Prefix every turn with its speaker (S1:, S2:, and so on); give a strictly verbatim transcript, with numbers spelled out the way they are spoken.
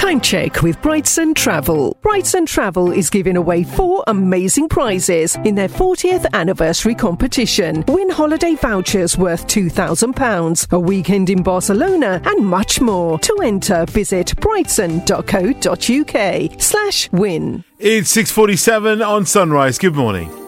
S1: Time check with Brightson Travel. Brightson Travel is giving away four amazing prizes in their fortieth anniversary competition. Win holiday vouchers worth two thousand pounds, a weekend in Barcelona, and much more. To enter, visit brightson.co.uk slash win.
S2: It's six forty-seven on Sunrise. Good morning.